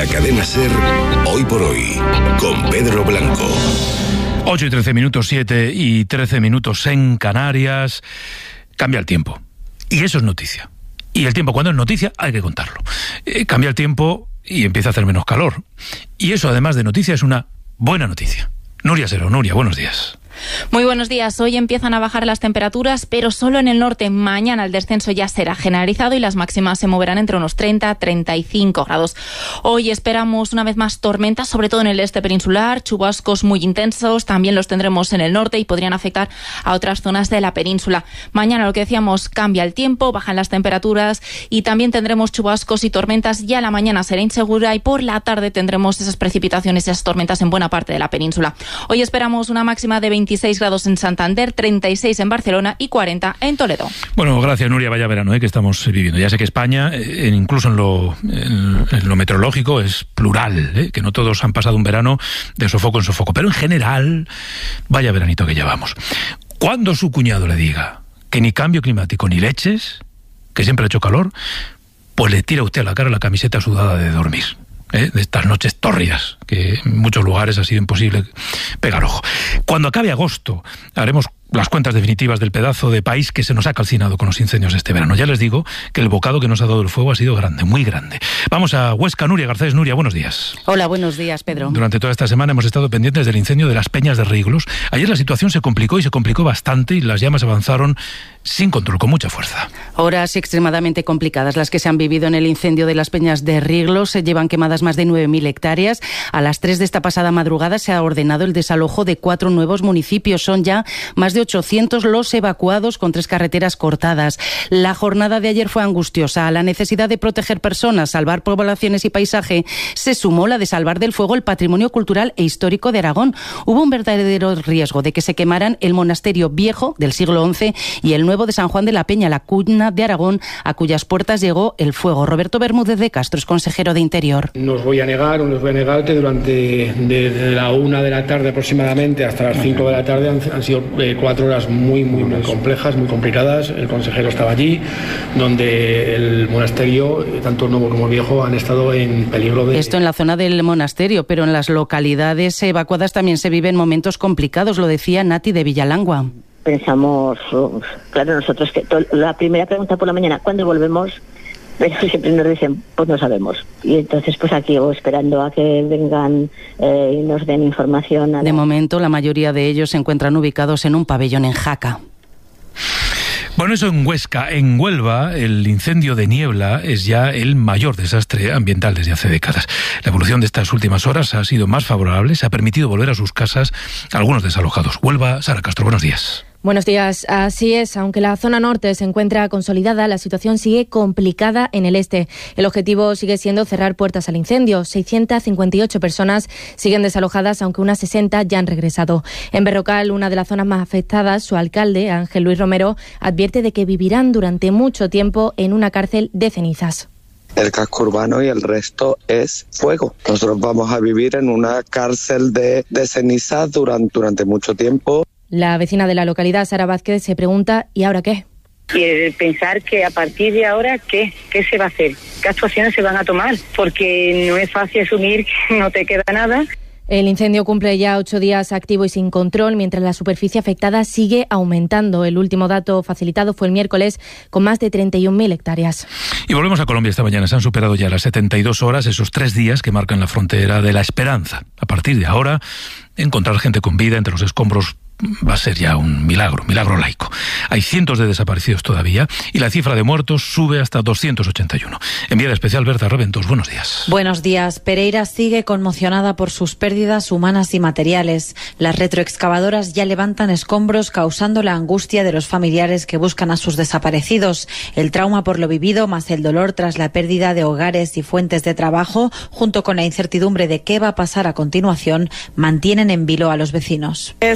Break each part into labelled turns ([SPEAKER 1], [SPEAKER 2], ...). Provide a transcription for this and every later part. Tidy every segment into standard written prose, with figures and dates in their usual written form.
[SPEAKER 1] La cadena SER, Hoy por Hoy, con Pedro Blanco.
[SPEAKER 2] 8:13, 7:13 en Canarias. Cambia el tiempo. Y eso es noticia. Y el tiempo, cuando es noticia, hay que contarlo. Cambia el tiempo y empieza a hacer menos calor. Y eso, además de noticia, es una buena noticia. Nuria Sero. Nuria, buenos días.
[SPEAKER 3] Muy buenos días. Hoy empiezan a bajar las temperaturas, pero solo en el norte. Mañana el descenso ya será generalizado y las máximas se moverán entre unos 30-35 grados. Hoy esperamos una vez más tormentas, sobre todo en el este peninsular, chubascos muy intensos, también los tendremos en el norte y podrían afectar a otras zonas de la península. Mañana, lo que decíamos, cambia el tiempo, bajan las temperaturas y también tendremos chubascos y tormentas. Ya la mañana será insegura y por la tarde tendremos esas precipitaciones y esas tormentas en buena parte de la península. Hoy esperamos una máxima de 26 grados en Santander, 36 en Barcelona y 40 en Toledo.
[SPEAKER 2] Bueno, gracias, Nuria. Vaya verano que estamos viviendo. Ya sé que España, incluso en lo meteorológico, es plural, que no todos han pasado un verano de sofoco en sofoco, pero en general, vaya veranito que llevamos. Cuando su cuñado le diga que ni cambio climático ni leches, que siempre ha hecho calor, pues le tira usted a la cara la camiseta sudada de dormir. De estas noches tórridas, que en muchos lugares ha sido imposible pegar ojo. Cuando acabe agosto, haremos las cuentas definitivas del pedazo de país que se nos ha calcinado con los incendios de este verano. Ya les digo que el bocado que nos ha dado el fuego ha sido grande, muy grande. Vamos a Huesca. Nuria Garcés. Nuria, buenos días.
[SPEAKER 4] Hola, buenos días, Pedro.
[SPEAKER 2] Durante toda esta semana hemos estado pendientes del incendio de las Peñas de Riglos. Ayer la situación se complicó bastante y las llamas avanzaron sin control, con mucha fuerza.
[SPEAKER 4] Horas extremadamente complicadas las que se han vivido en el incendio de las Peñas de Riglos. Se llevan quemadas más de 9.000 hectáreas. A las 3 de esta pasada madrugada se ha ordenado el desalojo de 4 nuevos municipios. Son ya más de 800 los evacuados, con 3 carreteras cortadas. La jornada de ayer fue angustiosa. A la necesidad de proteger personas, salvar poblaciones y paisaje, se sumó la de salvar del fuego el patrimonio cultural e histórico de Aragón. Hubo un verdadero riesgo de que se quemaran el monasterio viejo del siglo XI y el nuevo de San Juan de la Peña, la cuna de Aragón, a cuyas puertas llegó el fuego. Roberto Bermúdez de Castro es consejero de Interior.
[SPEAKER 5] No os voy a negar que durante desde la 1 de la tarde aproximadamente hasta las 5 de la tarde han sido 4 horas muy complejas, muy complicadas. El consejero estaba allí, donde el monasterio, tanto nuevo como viejo, han estado en peligro de...
[SPEAKER 4] Esto en la zona del monasterio, pero en las localidades evacuadas también se viven momentos complicados, lo decía Nati de Villalangua.
[SPEAKER 6] Pensamos, claro, nosotros que la primera pregunta por la mañana, ¿cuándo volvemos? Pero siempre nos dicen, pues no sabemos. Y entonces pues aquí esperando a que vengan y nos den información.
[SPEAKER 4] De momento la mayoría de ellos se encuentran ubicados en un pabellón en Jaca.
[SPEAKER 2] Bueno, eso en Huesca. En Huelva, el incendio de Niebla es ya el mayor desastre ambiental desde hace décadas. La evolución de estas últimas horas ha sido más favorable, se ha permitido volver a sus casas a algunos desalojados. Huelva, Sara Castro, buenos días.
[SPEAKER 7] Buenos días. Así es, aunque la zona norte se encuentra consolidada, la situación sigue complicada en el este. El objetivo sigue siendo cerrar puertas al incendio. 658 personas siguen desalojadas, aunque unas 60 ya han regresado. En Berrocal, una de las zonas más afectadas, su alcalde, Ángel Luis Romero, advierte de que vivirán durante mucho tiempo en una cárcel de cenizas.
[SPEAKER 8] El casco urbano y el resto es fuego. Nosotros vamos a vivir en una cárcel de cenizas durante mucho tiempo.
[SPEAKER 7] La vecina de la localidad, Sara Vázquez, se pregunta ¿y ahora qué?
[SPEAKER 9] Y pensar que a partir de ahora, ¿qué se va a hacer? ¿Qué actuaciones se van a tomar? Porque no es fácil asumir que no te queda nada.
[SPEAKER 7] El incendio cumple ya 8 días activo y sin control, mientras la superficie afectada sigue aumentando. El último dato facilitado fue el miércoles, con más de 31.000 hectáreas.
[SPEAKER 2] Y volvemos a Colombia esta mañana. Se han superado ya las 72 horas, esos 3 días que marcan la frontera de la esperanza. A partir de ahora, encontrar gente con vida entre los escombros va a ser ya un milagro laico. Hay cientos de desaparecidos todavía y la cifra de muertos sube hasta 281. Enviada especial Berta Reventos, buenos días.
[SPEAKER 10] Buenos días. Pereira sigue conmocionada por sus pérdidas humanas y materiales. Las retroexcavadoras ya levantan escombros, causando la angustia de los familiares que buscan a sus desaparecidos. El trauma por lo vivido, más el dolor tras la pérdida de hogares y fuentes de trabajo, junto con la incertidumbre de qué va a pasar a continuación, mantienen en vilo a los vecinos.
[SPEAKER 11] Esto se convirtió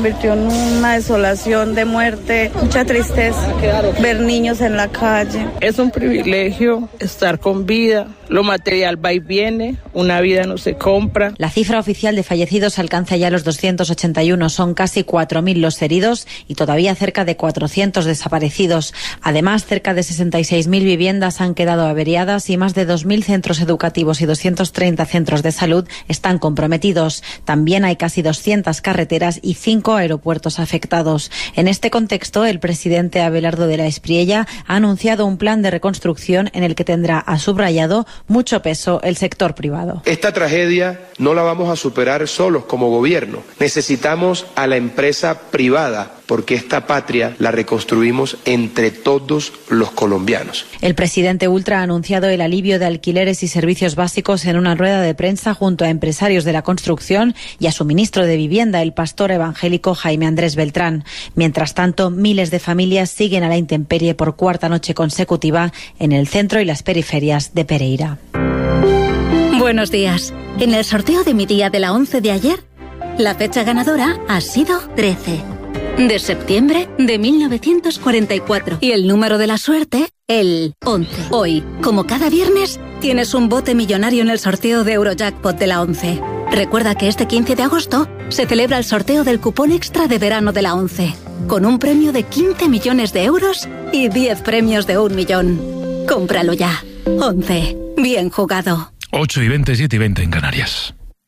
[SPEAKER 11] convirtió en una desolación de muerte, mucha tristeza, ver niños en la calle.
[SPEAKER 12] Es un privilegio estar con vida, lo material va y viene, una vida no se compra.
[SPEAKER 10] La cifra oficial de fallecidos alcanza ya los 281, son casi 4.000 los heridos y todavía cerca de 400 desaparecidos. Además, cerca de 66.000 viviendas han quedado averiadas y más de 2.000 centros educativos y 230 centros de salud están comprometidos. También hay casi 200 carreteras y 5 aeropuertos afectados. En este contexto, el presidente Abelardo de la Espriella ha anunciado un plan de reconstrucción en el que tendrá, ha subrayado, mucho peso el sector privado.
[SPEAKER 13] Esta tragedia no la vamos a superar solos como gobierno. Necesitamos a la empresa privada porque esta patria la reconstruimos entre todos los colombianos.
[SPEAKER 10] El presidente Ultra ha anunciado el alivio de alquileres y servicios básicos en una rueda de prensa junto a empresarios de la construcción y a su ministro de Vivienda, el pastor evangélico Jaime Andrés Beltrán. Mientras tanto, miles de familias siguen a la intemperie por cuarta noche consecutiva en el centro y las periferias de Pereira.
[SPEAKER 14] Buenos días. En el sorteo de mi día de la 11 de ayer, la fecha ganadora ha sido 13. De septiembre de 1944. Y el número de la suerte, el 11. Hoy, como cada viernes, tienes un bote millonario en el sorteo de Eurojackpot de la 11. Recuerda que este 15 de agosto se celebra el sorteo del cupón extra de verano de la 11, con un premio de 15 millones de euros y 10 premios de 1 millón. Cómpralo ya. 11. Bien jugado.
[SPEAKER 2] 8:20, 7:20 en Canarias.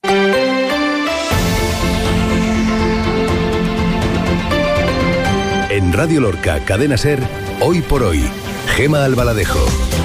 [SPEAKER 1] En Radio Lorca, Cadena SER, Hoy por Hoy, Gema Albaladejo.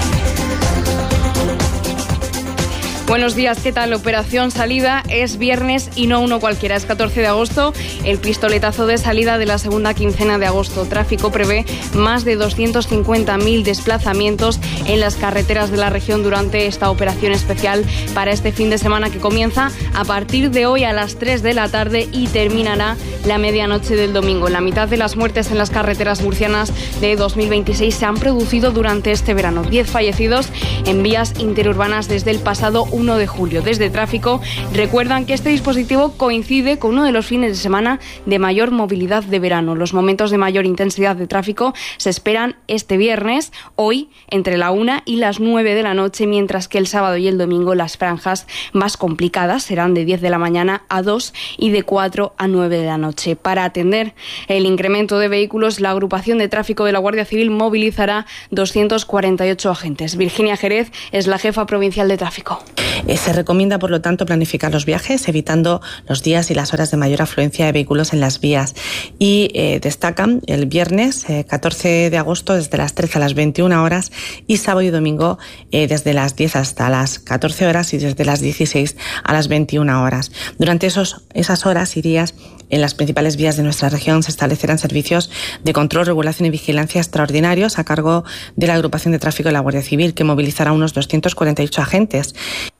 [SPEAKER 15] Buenos días, ¿qué tal? Operación Salida es viernes y no uno cualquiera, es 14 de agosto, el pistoletazo de salida de la segunda quincena de agosto. Tráfico prevé más de 250.000 desplazamientos en las carreteras de la región durante esta operación especial para este fin de semana que comienza a partir de hoy a las 3 de la tarde y terminará la medianoche del domingo. La mitad de las muertes en las carreteras murcianas de 2026 se han producido durante este verano. 10 fallecidos en vías interurbanas desde el pasado 1 de julio. Desde Tráfico recuerdan que este dispositivo coincide con uno de los fines de semana de mayor movilidad de verano. Los momentos de mayor intensidad de tráfico se esperan este viernes, hoy, entre la 1 y las 9 de la noche, mientras que el sábado y el domingo las franjas más complicadas serán de 10 de la mañana a 2 y de 4 a 9 de la noche. Para atender el incremento de vehículos, la agrupación de tráfico de la Guardia Civil movilizará 248 agentes. Virginia Jerez es la jefa provincial de tráfico.
[SPEAKER 16] Se recomienda, por lo tanto, planificar los viajes evitando los días y las horas de mayor afluencia de vehículos en las vías. Y destacan el viernes 14 de agosto desde las 13 a las 21 horas y sábado y domingo desde las 10 hasta las 14 horas y desde las 16 a las 21 horas. Durante esas horas y días en las principales vías de nuestra región se establecerán servicios de control, regulación y vigilancia extraordinarios a cargo de la agrupación de tráfico de la Guardia Civil, que movilizará unos 248 agentes.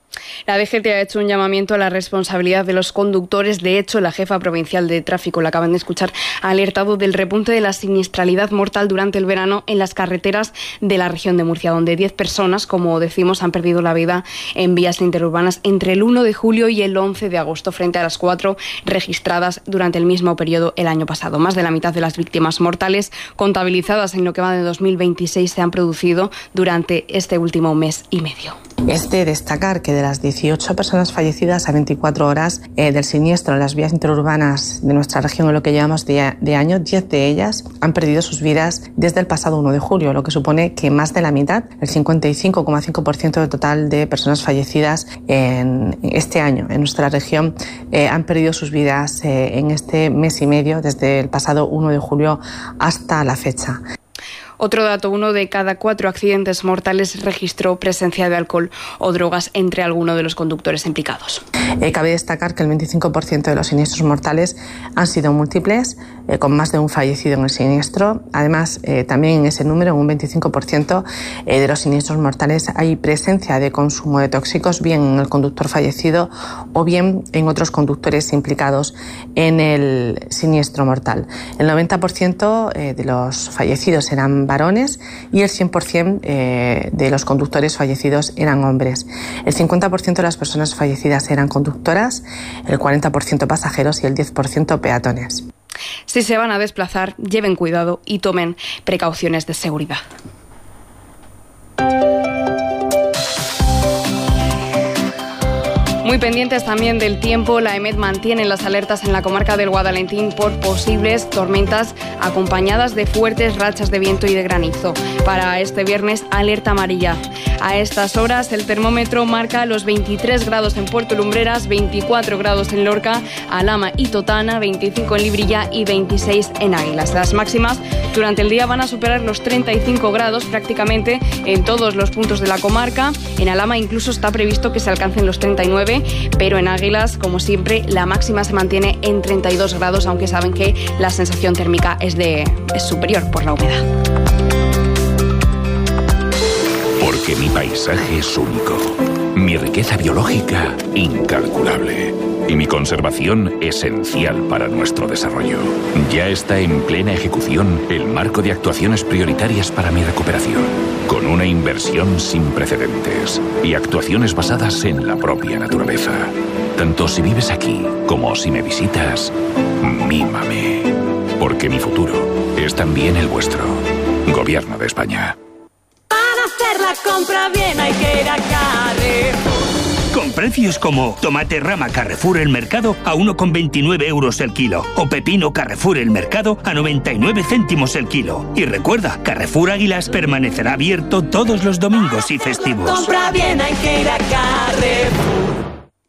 [SPEAKER 15] La DGT ha hecho un llamamiento a la responsabilidad de los conductores. De hecho, la jefa provincial de tráfico, la acaban de escuchar, ha alertado del repunte de la siniestralidad mortal durante el verano en las carreteras de la región de Murcia, donde 10 personas, como decimos, han perdido la vida en vías interurbanas entre el 1 de julio y el 11 de agosto, frente a las 4 registradas durante el mismo periodo el año pasado. Más de la mitad de las víctimas mortales contabilizadas en lo que va de 2026 se han producido durante este último mes y medio.
[SPEAKER 16] Es de destacar que de las 18 personas fallecidas a 24 horas del siniestro en las vías interurbanas de nuestra región en lo que llevamos de año, 10 de ellas han perdido sus vidas desde el pasado 1 de julio, lo que supone que más de la mitad, el 55,5% del total de personas fallecidas en este año en nuestra región han perdido sus vidas en este mes y medio, desde el pasado 1 de julio hasta la fecha.
[SPEAKER 15] Otro dato, 1 de cada 4 accidentes mortales registró presencia de alcohol o drogas entre alguno de los conductores implicados.
[SPEAKER 16] Cabe destacar que el 25% de los siniestros mortales han sido múltiples, con más de un fallecido en el siniestro. Además, también en ese número, en un 25% de los siniestros mortales, hay presencia de consumo de tóxicos, bien en el conductor fallecido o bien en otros conductores implicados en el siniestro mortal. El 90% de los fallecidos eran varones y el 100% de los conductores fallecidos eran hombres. El 50% de las personas fallecidas eran conductoras, el 40% pasajeros y el 10% peatones.
[SPEAKER 15] Si se van a desplazar, lleven cuidado y tomen precauciones de seguridad. Muy pendientes también del tiempo, la EMET mantiene las alertas en la comarca del Guadalentín por posibles tormentas acompañadas de fuertes rachas de viento y de granizo. Para este viernes, alerta amarilla. A estas horas, el termómetro marca los 23 grados en Puerto Lumbreras, 24 grados en Lorca, Alhama y Totana, 25 en Librilla y 26 en Águilas. Las máximas durante el día van a superar los 35 grados prácticamente en todos los puntos de la comarca. En Alhama incluso está previsto que se alcancen los 39, pero en Águilas, como siempre, la máxima se mantiene en 32 grados, aunque saben que la sensación térmica es superior por la humedad.
[SPEAKER 17] Porque mi paisaje es único, mi riqueza biológica incalculable y mi conservación esencial para nuestro desarrollo. Ya está en plena ejecución el marco de actuaciones prioritarias para mi recuperación, con una inversión sin precedentes y actuaciones basadas en la propia naturaleza. Tanto si vives aquí como si me visitas, mímame, porque mi futuro es también el vuestro. Gobierno de España.
[SPEAKER 18] Para hacer la compra bien hay que ir a Carrefour. Con precios como tomate rama Carrefour El Mercado a 1,29 euros el kilo o pepino Carrefour El Mercado a 99 céntimos el kilo. Y recuerda, Carrefour Águilas permanecerá abierto todos los domingos y festivos. Compra bien hay que ir a Carrefour.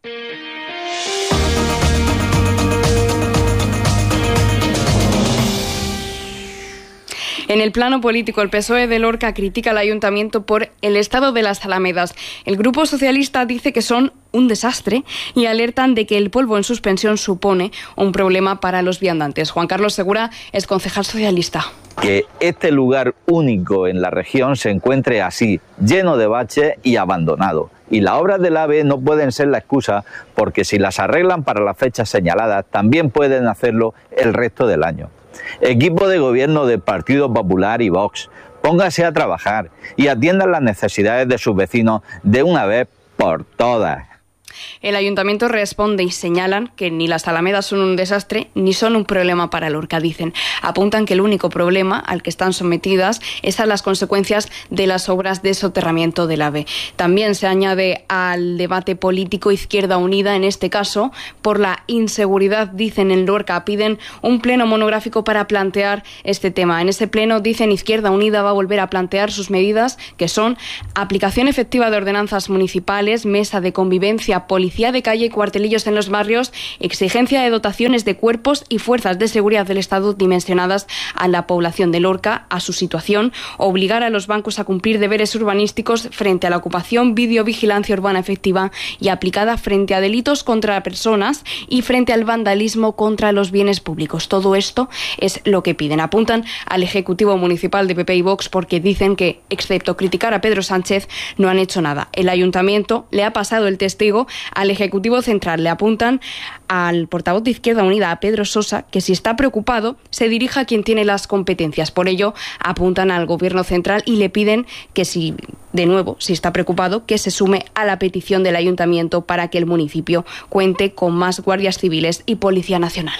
[SPEAKER 15] En el plano político, el PSOE de Lorca critica al ayuntamiento por el estado de las alamedas. El Grupo Socialista dice que son un desastre y alertan de que el polvo en suspensión supone un problema para los viandantes. Juan Carlos Segura es concejal socialista.
[SPEAKER 19] Que este lugar único en la región se encuentre así, lleno de baches y abandonado. Y las obras del AVE no pueden ser la excusa, porque si las arreglan para las fechas señaladas, también pueden hacerlo el resto del año. Equipo de gobierno del Partido Popular y Vox, póngase a trabajar y atiendan las necesidades de sus vecinos de una vez por todas.
[SPEAKER 15] El ayuntamiento responde y señalan que ni las alamedas son un desastre ni son un problema para Lorca, dicen. Apuntan que el único problema al que están sometidas es a las consecuencias de las obras de soterramiento del AVE. También se añade al debate político Izquierda Unida, en este caso, por la inseguridad, dicen en Lorca. Piden un pleno monográfico para plantear este tema. En ese pleno, dicen, Izquierda Unida va a volver a plantear sus medidas, que son aplicación efectiva de ordenanzas municipales, mesa de convivencia, policía de calle y cuartelillos en los barrios, exigencia de dotaciones de cuerpos y fuerzas de seguridad del Estado dimensionadas a la población de Lorca, a su situación, obligar a los bancos a cumplir deberes urbanísticos frente a la ocupación, videovigilancia urbana efectiva y aplicada frente a delitos contra personas y frente al vandalismo contra los bienes públicos. Todo esto es lo que piden. Apuntan al Ejecutivo Municipal de PP y Vox porque dicen que, excepto criticar a Pedro Sánchez, no han hecho nada. El Ayuntamiento le ha pasado el testigo al Ejecutivo Central. Le apuntan al portavoz de Izquierda Unida, a Pedro Sosa, que si está preocupado se dirija a quien tiene las competencias. Por ello, apuntan al Gobierno Central y le piden que si está preocupado, que se sume a la petición del Ayuntamiento para que el municipio cuente con más guardias civiles y Policía Nacional.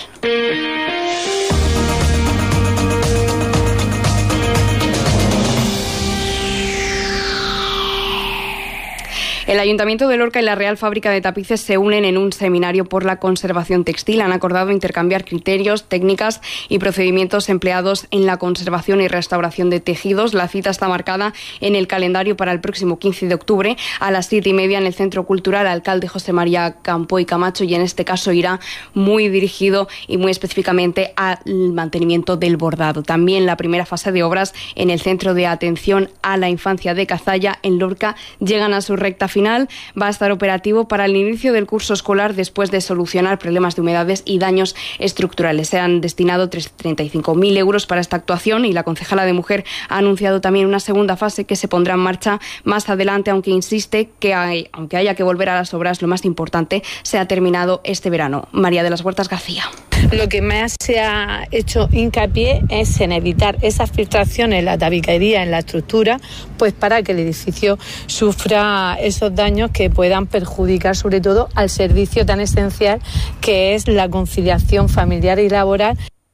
[SPEAKER 15] El Ayuntamiento de Lorca y la Real Fábrica de Tapices se unen en un seminario por la conservación textil. Han acordado intercambiar criterios, técnicas y procedimientos empleados en la conservación y restauración de tejidos. La cita está marcada en el calendario para el próximo 15 de octubre a las 7:30 en el Centro Cultural Alcalde José María Campoy Camacho, y en este caso irá muy dirigido y muy específicamente al mantenimiento del bordado. También la primera fase de obras en el Centro de Atención a la Infancia de Cazalla en Lorca llegan a su recta final. Va a estar operativo para el inicio del curso escolar después de solucionar problemas de humedades y daños estructurales. Se han destinado 35.000 euros para esta actuación y la concejala de Mujer ha anunciado también una segunda fase que se pondrá en marcha más adelante, aunque insiste que aunque haya que volver a las obras, lo más importante se ha terminado este verano. María de las Huertas García.
[SPEAKER 20] Lo que más se ha hecho hincapié es en evitar esas filtraciones en la tabiquería, en la estructura, pues para que el edificio sufra esos daños que puedan perjudicar sobre todo al servicio tan esencial que es la conciliación familiar y laboral.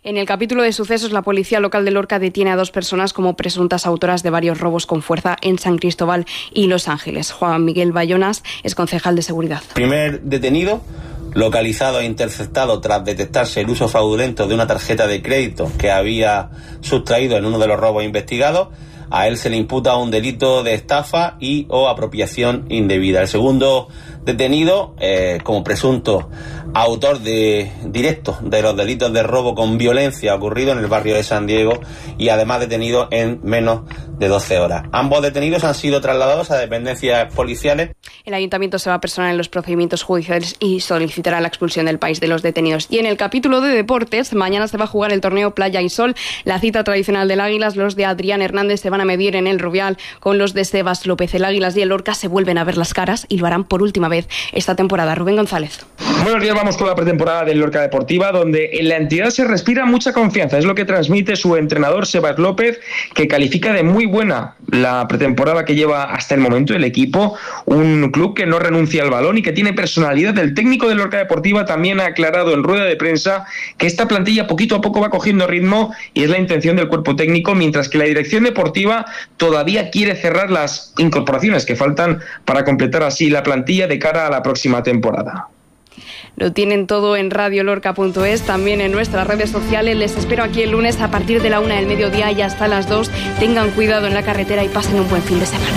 [SPEAKER 15] En el capítulo de sucesos, la policía local de Lorca detiene a 2 personas como presuntas autoras de varios robos con fuerza en San Cristóbal y Los Ángeles. Juan Miguel Bayonas es concejal de seguridad.
[SPEAKER 21] Primer detenido, localizado e interceptado tras detectarse el uso fraudulento de una tarjeta de crédito que había sustraído en uno de los robos investigados. A él se le imputa un delito de estafa y o apropiación indebida. El segundo detenido, como presunto autor directo de los delitos de robo con violencia ocurrido en el barrio de San Diego y además detenido en menos de 12 horas. Ambos detenidos han sido trasladados a dependencias policiales.
[SPEAKER 15] El ayuntamiento se va a personar en los procedimientos judiciales y solicitará la expulsión del país de los detenidos. Y en el capítulo de deportes, mañana se va a jugar el torneo Playa y Sol, la cita tradicional del Águilas. Los de Adrián Hernández se van a medir en el Rubial con los de Sebas López. El Águilas y el Lorca se vuelven a ver las caras y lo harán por última vez esta temporada. Rubén González.
[SPEAKER 22] Buenos días, vamos con la pretemporada del Lorca Deportiva, donde en la entidad se respira mucha confianza. Es lo que transmite su entrenador Sebas López, que califica de muy buena la pretemporada que lleva hasta el momento el equipo. Un club que no renuncia al balón y que tiene personalidad. El técnico del Lorca Deportiva también ha aclarado en rueda de prensa que esta plantilla poquito a poco va cogiendo ritmo y es la intención del cuerpo técnico, mientras que la dirección deportiva todavía quiere cerrar las incorporaciones que faltan para completar así la plantilla de cara a la próxima temporada.
[SPEAKER 15] Lo tienen todo en radiolorca.es, también en nuestras redes sociales. Les espero aquí el lunes a partir de la 1 del mediodía y hasta las 2. Tengan cuidado en la carretera y pasen un buen fin de semana.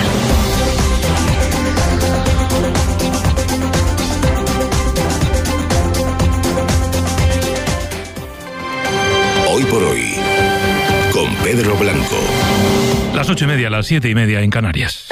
[SPEAKER 1] Hoy por hoy, con Pedro Blanco.
[SPEAKER 2] Las 8:30, las 7:30 en Canarias.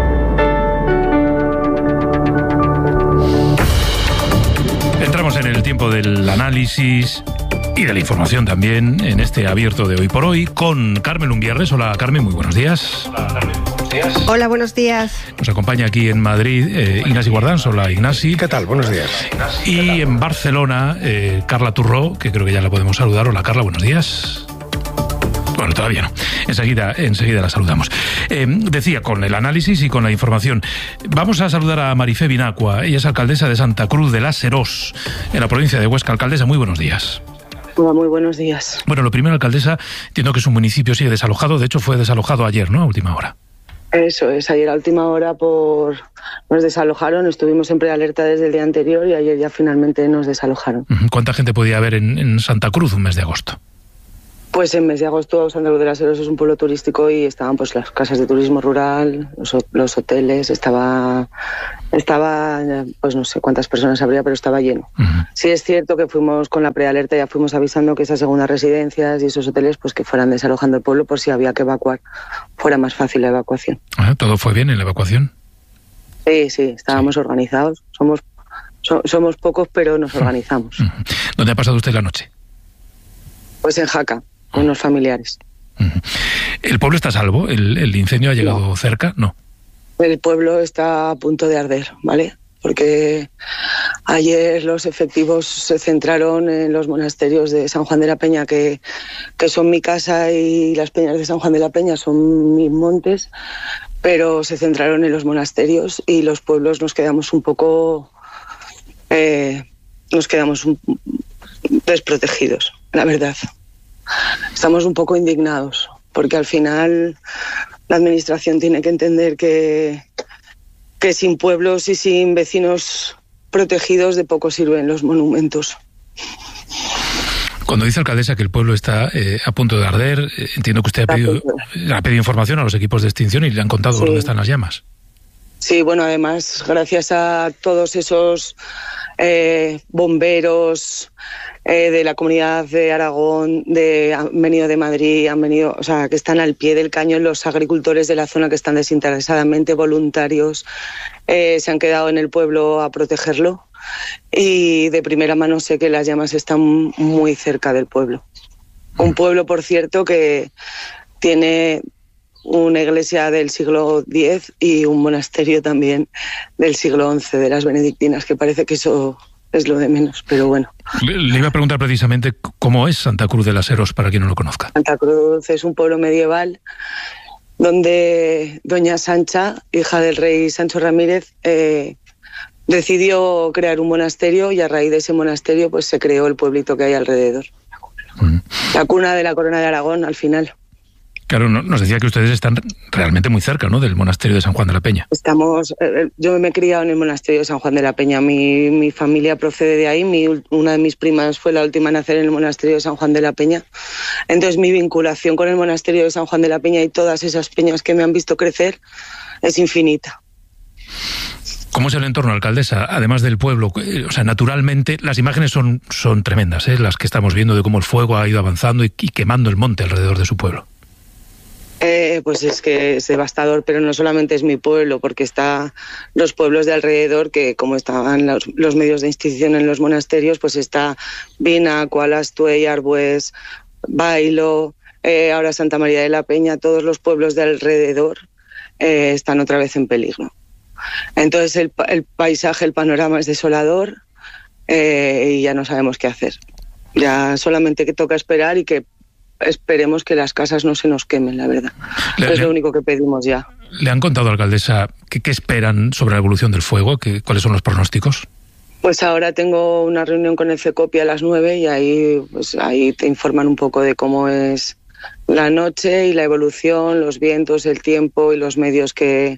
[SPEAKER 2] Entramos en el tiempo del análisis y de la información también en este abierto de Hoy por Hoy con Carmen Umbierres. Hola Carmen, muy buenos días.
[SPEAKER 23] Hola Carmen, buenos días. Hola, buenos días.
[SPEAKER 2] Nos acompaña aquí en Madrid Ignasi Guardans. Hola Ignasi.
[SPEAKER 24] ¿Qué tal? Buenos días.
[SPEAKER 2] Y en Barcelona Carla Turró, que creo que ya la podemos saludar. Hola Carla, buenos días. Bueno, todavía no. Enseguida la saludamos. Decía, con el análisis y con la información. Vamos a saludar a Marifé Binacua. Ella es alcaldesa de Santa Cruz de la Serós, en la provincia de Huesca. Alcaldesa, muy buenos días.
[SPEAKER 23] Hola, muy buenos días.
[SPEAKER 2] Bueno, lo primero, alcaldesa, entiendo que su municipio sigue desalojado. De hecho, fue desalojado ayer, ¿no? A última hora.
[SPEAKER 23] Eso es, ayer a última hora nos desalojaron. Estuvimos en prealerta desde el día anterior y ayer ya finalmente nos desalojaron.
[SPEAKER 2] ¿Cuánta gente podía haber en Santa Cruz un mes de agosto?
[SPEAKER 23] Pues en mes de agosto Santa Cruz de la Serós es un pueblo turístico y estaban pues las casas de turismo rural, los hoteles, estaba pues no sé cuántas personas habría, pero estaba lleno. Sí es cierto que fuimos con la prealerta, ya fuimos avisando que esas segundas residencias y esos hoteles pues que fueran desalojando el pueblo por si había que evacuar, fuera más fácil la evacuación.
[SPEAKER 2] ¿Todo fue bien en la evacuación?
[SPEAKER 23] Sí, estábamos organizados, somos pocos pero nos organizamos.
[SPEAKER 2] ¿Dónde ha pasado usted la noche?
[SPEAKER 23] Pues en Jaca. Unos familiares.
[SPEAKER 2] ¿El pueblo está a salvo? ¿El incendio ha llegado cerca? No.
[SPEAKER 23] El pueblo está a punto de arder, ¿vale? Porque ayer los efectivos se centraron en los monasterios de San Juan de la Peña, que son mi casa, y las peñas de San Juan de la Peña son mis montes, pero se centraron en los monasterios y los pueblos nos quedamos un poco... desprotegidos, la verdad. Estamos un poco indignados, porque al final la administración tiene que entender que sin pueblos y sin vecinos protegidos de poco sirven los monumentos.
[SPEAKER 2] Cuando dice, alcaldesa, que el pueblo está a punto de arder, entiendo que usted ha pedido información a los equipos de extinción y le han contado dónde están las llamas.
[SPEAKER 23] Sí, bueno, además, gracias a todos esos bomberos de la Comunidad de Aragón, han venido de Madrid, o sea, que están al pie del cañón, los agricultores de la zona que están desinteresadamente voluntarios, se han quedado en el pueblo a protegerlo, y de primera mano sé que las llamas están muy cerca del pueblo. Un pueblo, por cierto, que tiene una iglesia del siglo X y un monasterio también del siglo XI, de las benedictinas, que parece que eso es lo de menos, pero bueno.
[SPEAKER 2] Le iba a preguntar precisamente cómo es Santa Cruz de la Serós, para quien no lo conozca.
[SPEAKER 23] Santa Cruz es un pueblo medieval donde doña Sancha, hija del rey Sancho Ramírez, decidió crear un monasterio, y a raíz de ese monasterio pues se creó el pueblito que hay alrededor. La cuna de la Corona de Aragón, al final.
[SPEAKER 2] Claro, nos decía que ustedes están realmente muy cerca, ¿no?, del monasterio de San Juan de la Peña.
[SPEAKER 23] Yo me he criado en el monasterio de San Juan de la Peña. Mi familia procede de ahí. Una de mis primas fue la última a nacer en el monasterio de San Juan de la Peña. Entonces mi vinculación con el monasterio de San Juan de la Peña y todas esas peñas que me han visto crecer es infinita.
[SPEAKER 2] ¿Cómo es el entorno, alcaldesa? Además del pueblo, o sea, naturalmente las imágenes son tremendas, las que estamos viendo de cómo el fuego ha ido avanzando y quemando el monte alrededor de su pueblo.
[SPEAKER 23] Pues es que es devastador, pero no solamente es mi pueblo, porque está los pueblos de alrededor, que como estaban los medios de extinción en los monasterios, pues está Vina, Cualastue, Arbues, Bailo, ahora Santa María de la Peña, todos los pueblos de alrededor están otra vez en peligro. Entonces el paisaje, el panorama es desolador y ya no sabemos qué hacer. Ya solamente que toca esperar y que esperemos que las casas no se nos quemen, la verdad. Es lo único que pedimos ya.
[SPEAKER 2] ¿Le han contado, alcaldesa, qué esperan sobre la evolución del fuego? ¿Cuáles son los pronósticos?
[SPEAKER 23] Pues ahora tengo una reunión con el CECOPI a las 9 y ahí te informan un poco de cómo es la noche y la evolución, los vientos, el tiempo y los medios de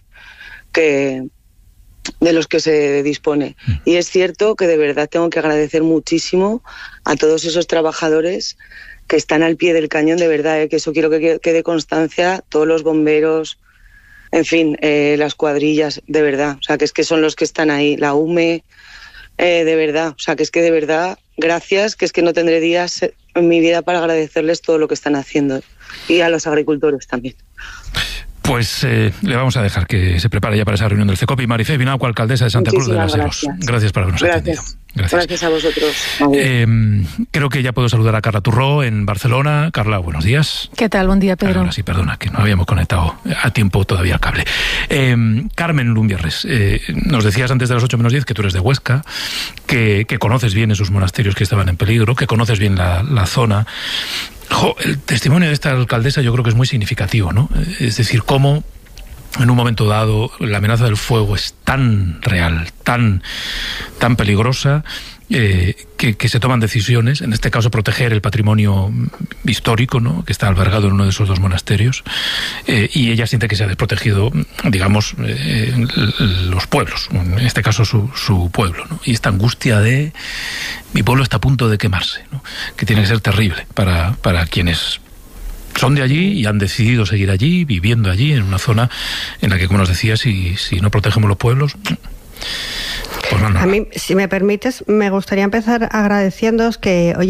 [SPEAKER 23] los que se dispone. Y es cierto que de verdad tengo que agradecer muchísimo a todos esos trabajadores que están al pie del cañón, de verdad, que eso quiero que quede constancia, todos los bomberos, en fin, las cuadrillas, de verdad, o sea, que es que son los que están ahí, la UME, de verdad, o sea, que es que de verdad, gracias, que es que no tendré días en mi vida para agradecerles todo lo que están haciendo, y a los agricultores también.
[SPEAKER 2] Pues le vamos a dejar que se prepare ya para esa reunión del CECOPI. Marifé Vinagua, alcaldesa de Santa Cruz de las Heros. Gracias por habernos atendido.
[SPEAKER 23] Gracias a vosotros.
[SPEAKER 2] Creo que ya puedo saludar a Carla Turró en Barcelona. Carla, buenos días.
[SPEAKER 3] ¿Qué tal? Buen día, Pedro.
[SPEAKER 2] Ahora sí, perdona, que no habíamos conectado a tiempo todavía el cable. Carmen Lumbierres, nos decías antes de las 8:10 que tú eres de Huesca, que conoces bien esos monasterios que estaban en peligro, que conoces bien la zona. El testimonio de esta alcaldesa yo creo que es muy significativo, ¿no? Es decir, cómo en un momento dado la amenaza del fuego es tan real, tan peligrosa, que se toman decisiones, en este caso proteger el patrimonio histórico, ¿no?, que está albergado en uno de esos dos monasterios, y ella siente que se ha desprotegido, digamos, los pueblos, en este caso su pueblo, ¿no? Y esta angustia de mi pueblo está a punto de quemarse, ¿no?, que tiene que ser terrible para quienes son de allí y han decidido seguir allí, viviendo allí, en una zona en la que, como nos decías, si no protegemos los pueblos, pues no.
[SPEAKER 5] A mí, si me permites, me gustaría empezar agradeciéndoos que hoy